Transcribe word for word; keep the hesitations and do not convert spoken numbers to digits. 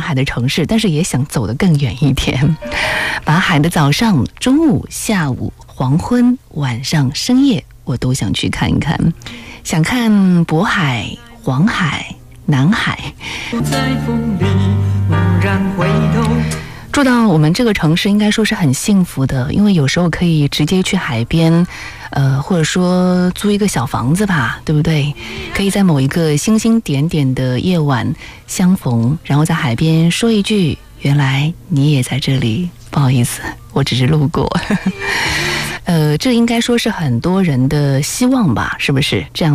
海的城市，但是也想走得更远一点，把海的早上、中午、下午、黄昏、晚上、深夜，我都想去看一看。想看渤海、黄海、南海。在风里猛然回头。住到我们这个城市应该说是很幸福的，因为有时候可以直接去海边，呃，或者说租一个小房子吧，对不对？可以在某一个星星点点的夜晚相逢，然后在海边说一句原来你也在这里，不好意思，我只是路过。呃，这应该说是很多人的希望吧，是不是这样？